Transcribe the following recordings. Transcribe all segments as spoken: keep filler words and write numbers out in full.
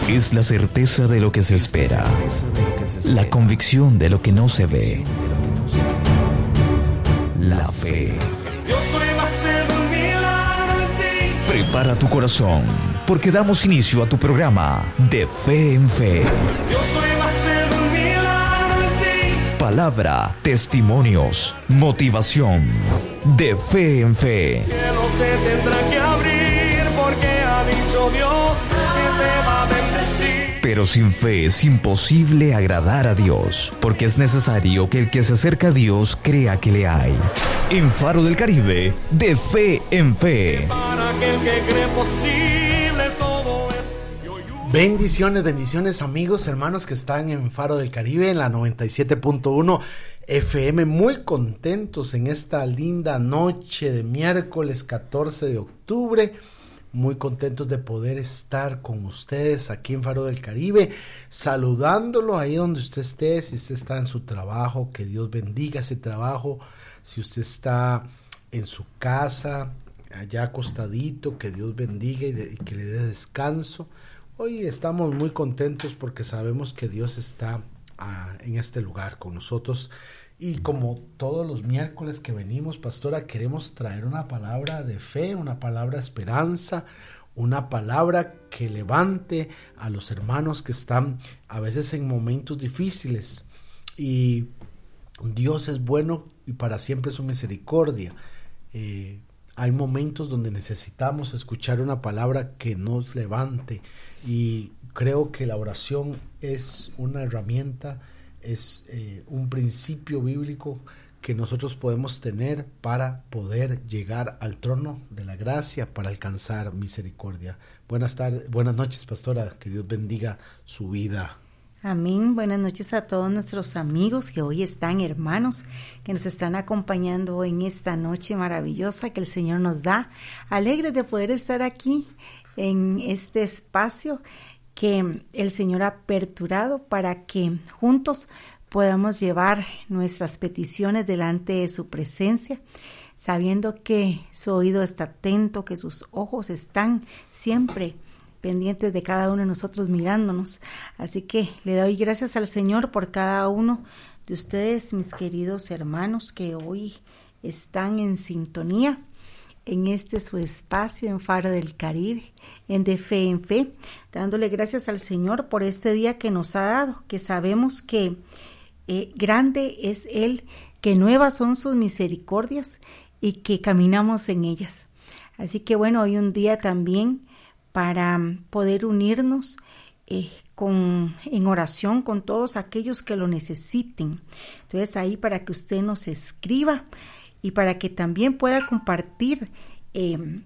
Es la certeza de lo que se espera, la convicción de lo que no se ve, la fe. Prepara tu corazón, porque damos inicio a tu programa De Fe en Fe. Palabra, testimonios, motivación. De Fe en Fe. El cielo se tendrá que abrir porque ha dicho Dios que te va a bendecir. Pero sin fe es imposible agradar a Dios, porque es necesario que el que se acerca a Dios crea que le hay. En Faro del Caribe, De Fe en Fe. Para aquel que cree posible todo es. Bendiciones, bendiciones amigos, hermanos que están en Faro del Caribe, en la noventa y siete punto uno F M, muy contentos en esta linda noche de miércoles catorce de octubre, muy contentos de poder estar con ustedes aquí en Faro del Caribe, saludándolo ahí donde usted esté, si usted está en su trabajo, que Dios bendiga ese trabajo, si usted está en su casa, allá acostadito, que Dios bendiga y, de, y que le dé descanso. Hoy estamos muy contentos porque sabemos que Dios está ah, en este lugar con nosotros, y como todos los miércoles que venimos, pastora, queremos traer una palabra de fe, una palabra de esperanza, una palabra que levante a los hermanos que están a veces en momentos difíciles, y Dios es bueno y para siempre su misericordia. Eh, hay momentos donde necesitamos escuchar una palabra que nos levante, y creo que la oración es una herramienta, es eh, un principio bíblico que nosotros podemos tener para poder llegar al trono de la gracia, para alcanzar misericordia. Buenas tardes, buenas noches, pastora, que Dios bendiga su vida. Amén. Buenas noches a todos nuestros amigos que hoy están, hermanos, que nos están acompañando en esta noche maravillosa que el Señor nos da. Alegres de poder estar aquí en este espacio que el Señor ha aperturado para que juntos podamos llevar nuestras peticiones delante de su presencia, sabiendo que su oído está atento, que sus ojos están siempre pendientes de cada uno de nosotros, mirándonos. Así que le doy gracias al Señor por cada uno de ustedes, mis queridos hermanos, que hoy están en sintonía en este su espacio en Faro del Caribe, en De Fe en Fe, dándole gracias al Señor por este día que nos ha dado, que sabemos que eh, grande es Él, que nuevas son sus misericordias y que caminamos en ellas. Así que bueno, hoy un día también para poder unirnos eh, con, en oración con todos aquellos que lo necesiten. Entonces ahí para que usted nos escriba y para que también pueda compartir eh,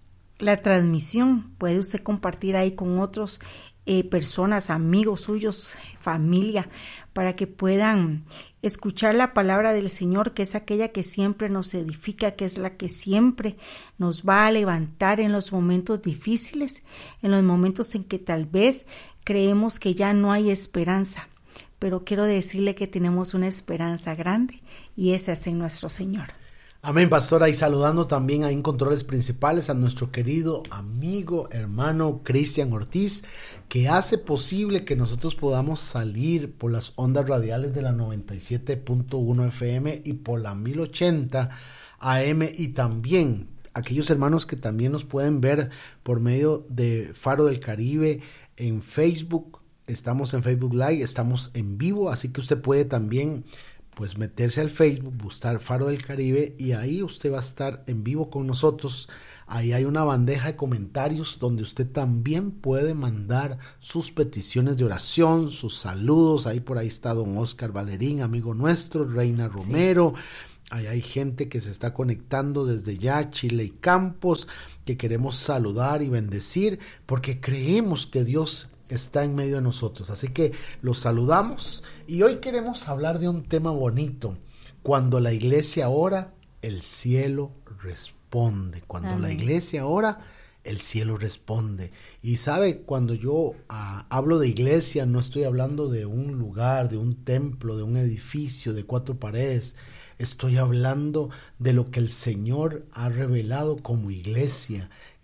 la transmisión, puede usted compartir ahí con otros eh, personas, amigos suyos, familia, para que puedan escuchar la palabra del Señor, que es aquella que siempre nos edifica, que es la que siempre nos va a levantar en los momentos difíciles, en los momentos en que tal vez creemos que ya no hay esperanza, pero quiero decirle que tenemos una esperanza grande, y esa es en nuestro Señor. Amén, pastora, y saludando también ahí en controles principales a nuestro querido amigo, hermano Cristian Ortiz, que hace posible que nosotros podamos salir por las ondas radiales de la noventa y siete punto uno F M y por la mil ochenta A M, y también aquellos hermanos que también nos pueden ver por medio de Faro del Caribe en Facebook. Estamos en Facebook Live, estamos en vivo, así que usted puede también pues meterse al Facebook, buscar Faro del Caribe, y ahí usted va a estar en vivo con nosotros. Ahí hay una bandeja de comentarios donde usted también puede mandar sus peticiones de oración, sus saludos. Ahí por ahí está don Oscar Valerín, amigo nuestro, Reina Romero. Sí. Ahí hay gente que se está conectando desde ya, Chile y Campos, que queremos saludar y bendecir, porque creemos que Dios está en medio de nosotros. Así que los saludamos, y hoy queremos hablar de un tema bonito. Cuando la iglesia ora, el cielo responde. Cuando Amén. La iglesia ora, el cielo responde. Y sabe, cuando yo uh, hablo de iglesia, no estoy hablando de un lugar, de un templo, de un edificio de cuatro paredes. Estoy hablando de lo que el Señor ha revelado como iglesia,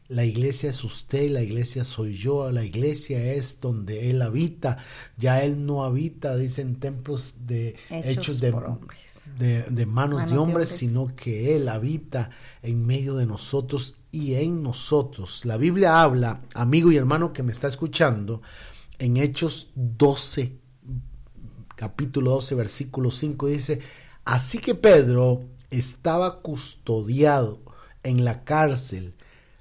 La iglesia es usted, la iglesia soy yo, la iglesia es donde Él habita. Ya Él no habita, dicen, templos de hechos, hechos de, de, de manos, manos de, hombres, de hombres, sino que Él habita en medio de nosotros y en nosotros. La Biblia habla, amigo y hermano que me está escuchando, en Hechos doce, capítulo doce, versículo cinco, dice: así que Pedro estaba custodiado en la cárcel.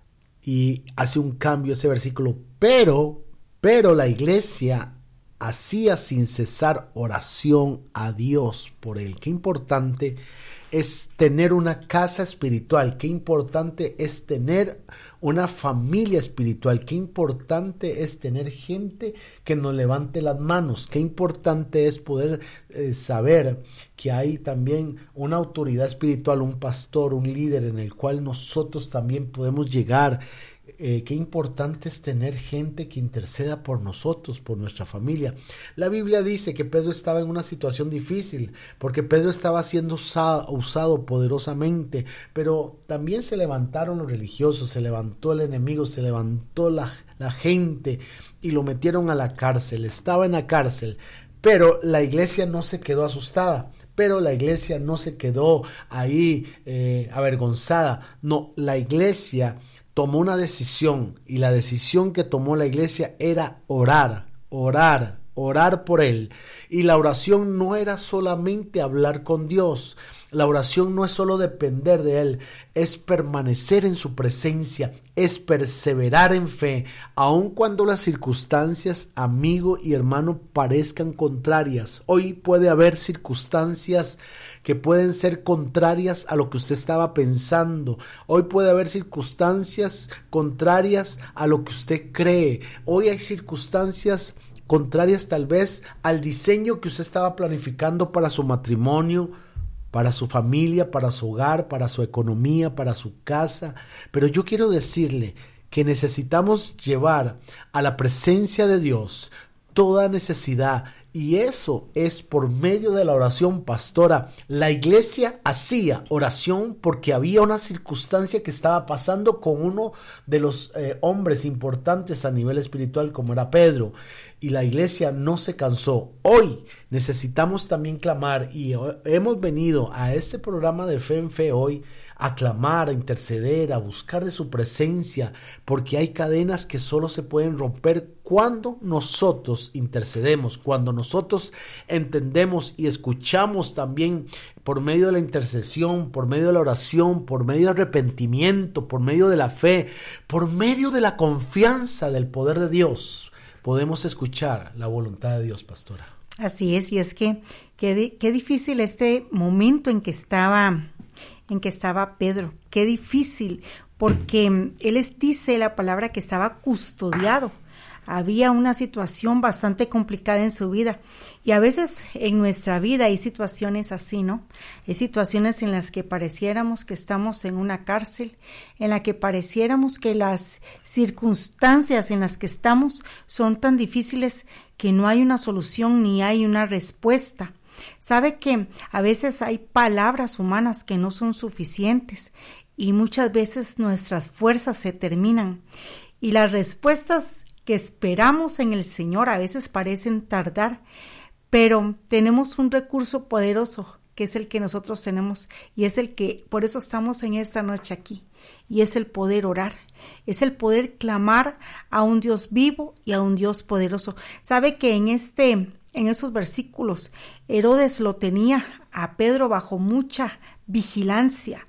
Y hace un cambio ese versículo, pero, pero la iglesia hacía sin cesar oración a Dios por él. Qué importante es tener una casa espiritual, qué importante es tener una familia espiritual, qué importante es tener gente que nos levante las manos, qué importante es poder eh, saber que hay también una autoridad espiritual, un pastor, un líder en el cual nosotros también podemos llegar. Eh, qué importante es tener gente que interceda por nosotros, por nuestra familia. La Biblia dice que Pedro estaba en una situación difícil, porque Pedro estaba siendo usado, usado poderosamente, pero también se levantaron los religiosos, se levantó el enemigo, se levantó la, la gente y lo metieron a la cárcel. Estaba en la cárcel, pero la iglesia no se quedó asustada. Pero la iglesia no se quedó ahí eh, avergonzada. No, la iglesia tomó una decisión, y la decisión que tomó la iglesia era orar, orar, orar por él. Y la oración no era solamente hablar con Dios. La oración no es solo depender de Él, es permanecer en su presencia, es perseverar en fe, aun cuando las circunstancias, amigo y hermano, parezcan contrarias. Hoy puede haber circunstancias que pueden ser contrarias a lo que usted estaba pensando. Hoy puede haber circunstancias contrarias a lo que usted cree. Hoy hay circunstancias contrarias tal vez al diseño que usted estaba planificando para su matrimonio, para su familia, para su hogar, para su economía, para su casa. Pero yo quiero decirle que necesitamos llevar a la presencia de Dios toda necesidad, y eso es por medio de la oración, pastora. La iglesia hacía oración porque había una circunstancia que estaba pasando con uno de los eh, hombres importantes a nivel espiritual, como era Pedro, y la iglesia no se cansó. Hoy necesitamos también clamar, y hemos venido a este programa de Fe en Fe hoy a clamar, a interceder, a buscar de su presencia, porque hay cadenas que solo se pueden romper cuando nosotros intercedemos, cuando nosotros entendemos y escuchamos también por medio de la intercesión, por medio de la oración, por medio del arrepentimiento, por medio de la fe, por medio de la confianza del poder de Dios, podemos escuchar la voluntad de Dios, pastora. Así es, y es que qué, qué difícil este momento en que estaba en que estaba Pedro, qué difícil, porque él les dice la palabra que estaba custodiado. Había una situación bastante complicada en su vida, y a veces en nuestra vida hay situaciones así, ¿no? Hay situaciones en las que pareciéramos que estamos en una cárcel, en la que pareciéramos que las circunstancias en las que estamos son tan difíciles que no hay una solución ni hay una respuesta. Sabe que a veces hay palabras humanas que no son suficientes, y muchas veces nuestras fuerzas se terminan, y las respuestas que esperamos en el Señor a veces parecen tardar, pero tenemos un recurso poderoso que es el que nosotros tenemos, y es el que, por eso estamos en esta noche aquí, y es el poder orar, es el poder clamar a un Dios vivo y a un Dios poderoso. Sabe que en este En esos versículos, Herodes lo tenía a Pedro bajo mucha vigilancia,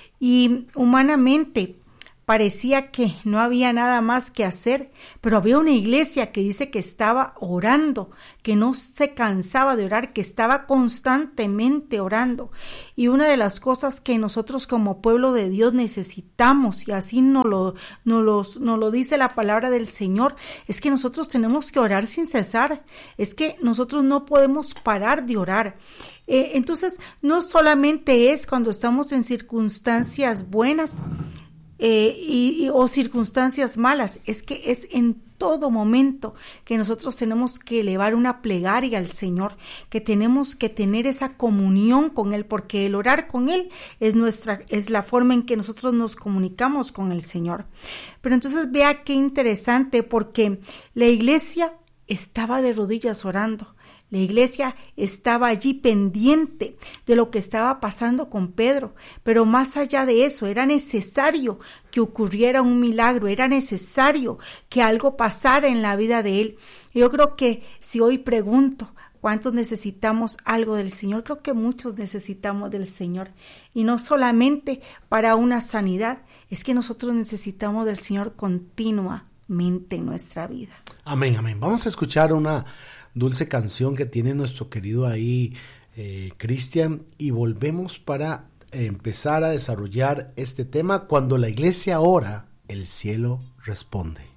y humanamente parecía que no había nada más que hacer, pero había una iglesia que dice que estaba orando, que no se cansaba de orar, que estaba constantemente orando. Y una de las cosas que nosotros como pueblo de Dios necesitamos, y así nos lo, nos los, nos lo dice la palabra del Señor, es que nosotros tenemos que orar sin cesar, es que nosotros no podemos parar de orar. Eh, entonces, no solamente es cuando estamos en circunstancias buenas, eh, y, y, o circunstancias malas, es que es en todo momento que nosotros tenemos que elevar una plegaria al Señor, que tenemos que tener esa comunión con Él, porque el orar con Él es nuestra, es la forma en que nosotros nos comunicamos con el Señor. Pero entonces vea qué interesante, porque la iglesia estaba de rodillas orando. La iglesia estaba allí pendiente de lo que estaba pasando con Pedro, pero más allá de eso, era necesario que ocurriera un milagro, era necesario que algo pasara en la vida de él. Yo creo que si hoy pregunto, ¿cuántos necesitamos algo del Señor? Creo que muchos necesitamos del Señor, y no solamente para una sanidad, es que nosotros necesitamos del Señor continuamente en nuestra vida. Amén, amén. Vamos a escuchar una dulce canción que tiene nuestro querido ahí eh, Cristian, y volvemos para empezar a desarrollar este tema. Cuando la iglesia ora, el cielo responde.